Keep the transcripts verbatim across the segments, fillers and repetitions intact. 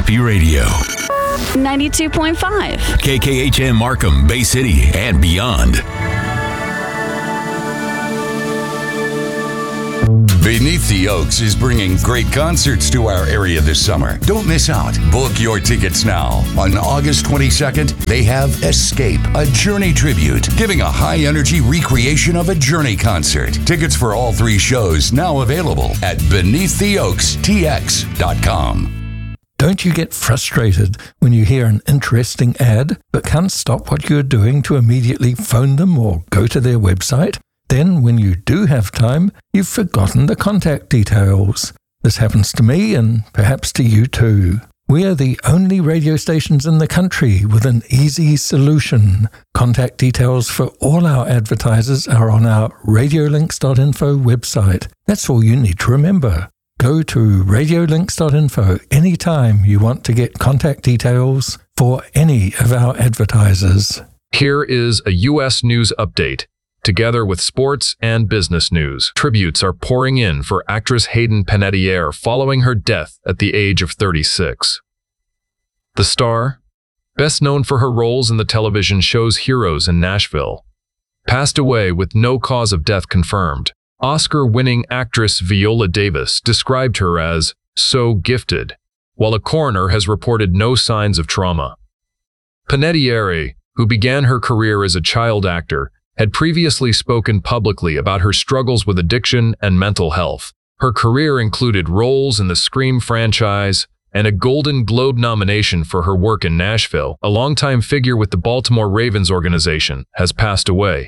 Happy Radio. ninety-two point five. K K H M Markham, Bay City, and beyond. Beneath the Oaks is bringing great concerts to our area this summer. Don't miss out. Book your tickets now. On August twenty-second, they have Escape, a Journey tribute, giving a high-energy recreation of a Journey concert. Tickets for all three shows now available at beneath the oaks t x dot com. Don't you get frustrated when you hear an interesting ad but can't stop what you're doing to immediately phone them or go to their website? Then, when you do have time, you've forgotten the contact details. This happens to me and perhaps to you too. We are the only radio stations in the country with an easy solution. Contact details for all our advertisers are on our radiolinks dot info website. That's all you need to remember. Go to radiolinks dot info anytime you want to get contact details for any of our advertisers. Here is a U S news update. Together with sports and business news, tributes are pouring in for actress Hayden Panettiere following her death at the age of thirty-six. The star, best known for her roles in the television shows Heroes and Nashville, passed away with no cause of death confirmed. Oscar-winning actress Viola Davis described her as so gifted, while a coroner has reported no signs of trauma. Panettiere, who began her career as a child actor, had previously spoken publicly about her struggles with addiction and mental health. Her career included roles in the Scream franchise and a Golden Globe nomination for her work in Nashville. A longtime figure with the Baltimore Ravens organization has passed away.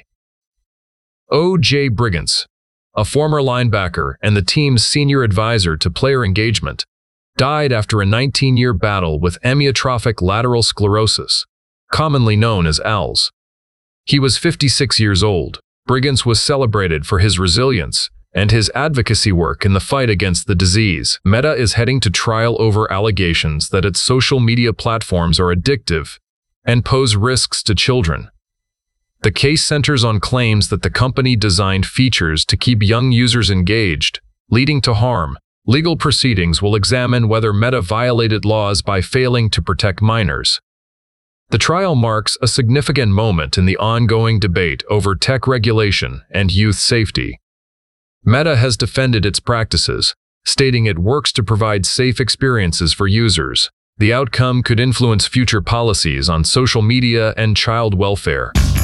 O J Brigance, a former linebacker and the team's senior advisor to player engagement, died after a nineteen-year battle with amyotrophic lateral sclerosis, commonly known as A L S. He was fifty-six years old. Brigance was celebrated for his resilience and his advocacy work in the fight against the disease. Meta is heading to trial over allegations that its social media platforms are addictive and pose risks to children. The case centers on claims that the company designed features to keep young users engaged, leading to harm. Legal proceedings will examine whether Meta violated laws by failing to protect minors. The trial marks a significant moment in the ongoing debate over tech regulation and youth safety. Meta has defended its practices, stating it works to provide safe experiences for users. The outcome could influence future policies on social media and child welfare.